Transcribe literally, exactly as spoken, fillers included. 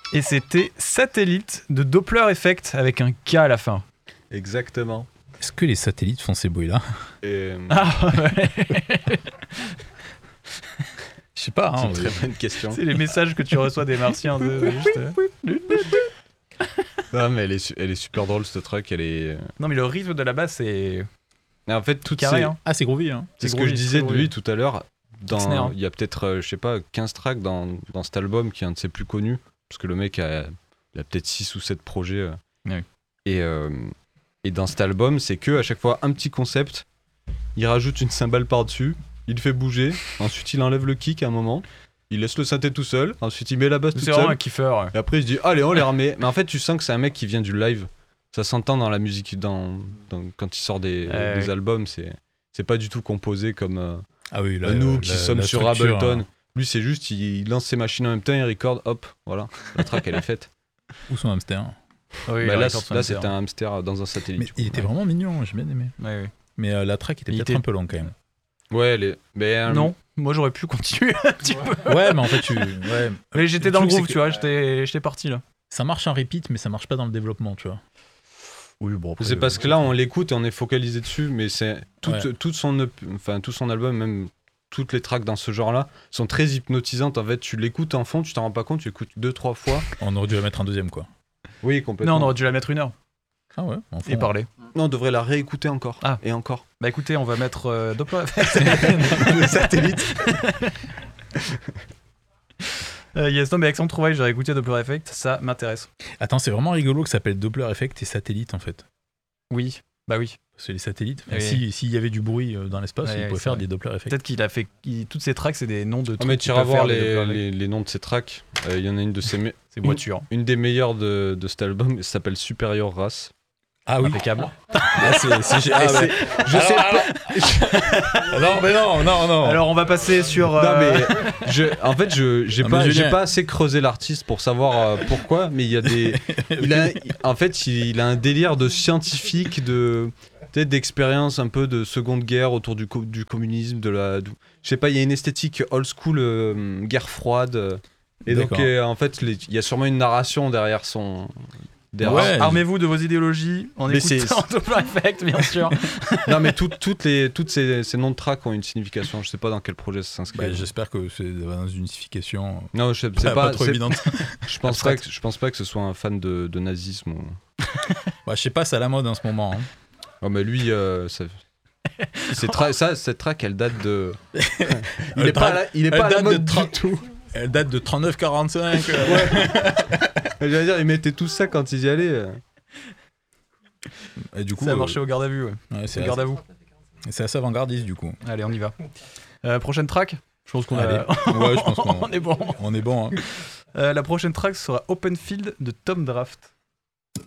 Et c'était Satellite de Doppler Effect avec un K à la fin. Exactement. Est-ce que les satellites font ces bruits-là ? Et... Ah ouais. Je sais pas. C'est Hein, une très bonne question. C'est les messages que tu reçois des martiens. De, de juste, euh... Non, mais elle est, su- elle est super drôle, cette track. Elle est... Non, mais le rythme de la basse, c'est Et en fait, toutes carré. ces... Hein. Ah, c'est groovy. Hein. C'est C'est ce que groovy, je c'est disais de groovy. lui tout à l'heure. Dans... Snare, hein. Il y a peut-être, euh, je sais pas, quinze tracks dans, dans cet album qui est un de ses plus connus. Parce que le mec a, il a peut-être six ou sept projets. euh. Oui. Et, euh, et dans cet album, c'est que à chaque fois un petit concept. Il rajoute une cymbale par-dessus. Il le fait bouger. Ensuite, il enlève le kick à un moment. Il laisse le synthé tout seul. Ensuite, il met la basse toute C'est vraiment un seule. kiffeur. Ouais. Et après, il se dit, allez, on les remet. Mais en fait, tu sens que c'est un mec qui vient du live. Ça s'entend dans la musique, dans, dans, quand il sort des, Euh, des albums. C'est, c'est pas du tout composé comme euh, Ah oui, là, nous la- qui la- sommes la sur structure, Ableton. hein. Lui, c'est juste, il, il lance ses machines en même temps, il record, hop, voilà. La track, elle est faite. Ou son hamster. Oui, Bah, il là, record son là hamster. c'était un hamster dans un satellite. Mais du coup. il était vraiment mignon, j'ai bien aimé. Ouais, ouais. Mais euh, la track était Il peut-être était- un peu longue quand même. Ouais, elle est... mais, euh, Non, moi j'aurais pu continuer un petit peu. Ouais, mais en fait, tu... ouais. Mais j'étais Le dans le truc, c'est groove, que- tu vois, j'étais, j'étais parti là. ça marche en repeat, mais ça marche pas dans le développement, tu vois. Oui, bon. C'est parce que là, on l'écoute et on est focalisé dessus, mais c'est tout, Ouais. toute son, E P enfin, tout son album, même toutes les tracks dans ce genre-là, sont très hypnotisantes. En fait, tu l'écoutes en fond, tu t'en rends pas compte, tu écoutes deux, trois fois. On aurait dû la mettre un deuxième, quoi. Oui, Non, complètement. on aurait dû la mettre une heure Ah ouais, en fond. et parler. Non, on devrait la réécouter encore. Ah. Et encore. Bah écoutez, on va mettre euh, Doppler Effect. Le satellite. Euh, yes, non, mais excellent trouvaille, j'aurais écouté Doppler Effect, ça m'intéresse. Attends, c'est vraiment rigolo que ça s'appelle Doppler Effect et satellite, en fait. Oui, bah oui. Parce que les satellites, enfin, Oui. si- s'il y avait du bruit euh, dans l'espace, Ouais, il ouais, pouvait c'est faire vrai. des Doppler Effect. Peut-être qu'il a fait. il- Toutes ces tracks, c'est des noms de Ah, trucs. mais qu'il tu iras peut voir faire, des les, Doppler Effect. les, les noms de ces tracks. Euh, Il y en a une de ces me- C'est voiture. une des meilleures de, de cet album, elle s'appelle Superior Race. Ah oui, Impeccable. là, c'est... c'est- ah, Et ouais. c'est- je sais pas. non, mais non, non, non. Alors, on va passer sur. Non euh, mais je, en fait je j'ai Non, pas mais j'ai Julien- pas assez creusé l'artiste pour savoir euh, pourquoi, mais il y a des il a en fait il, il a un délire de scientifique, de peut-être d'expérience un peu de seconde guerre autour du co- du communisme, de la du- je sais pas, il y a une esthétique old school, euh, guerre froide, euh, et donc D'accord. euh, en fait les- il y a sûrement une narration derrière son derrière- Ouais. Armez-vous de vos idéologies en Mais c'est- écoutant Doppler Effect, bien sûr. Non mais tout- toutes les toutes ces, ces noms de tracks ont une signification, je sais pas dans quel projet ça s'inscrit. Bah, j'espère que c'est dans une unification Non, je sais pas, c'est pas pas, trop c'est- évidente. je pense pas que je pense pas que ce soit un fan de, de nazisme ou... Bah, je sais pas, c'est à la mode en ce moment. hein. Oh mais lui, euh, ça... c'est tra- ça, cette track, elle date de. il Elle est pas, à la... il est elle pas à la date mode de du trente tout. Elle date de trente-neuf quarante-cinq. euh. Je veux dire, ils mettaient tout ça quand ils y allaient. euh. Et du coup, Ça a euh, marché au garde à vue. Ouais. ouais, Au c'est garde assez, à vous. c'est assez avant-gardiste du coup. Allez, on y va. Euh, prochaine track. Je pense qu'on Allez. a... Ouais, je pense qu'on on est bon. on est bon. Hein. Euh, la prochaine track sera Open Field de Tom Draft.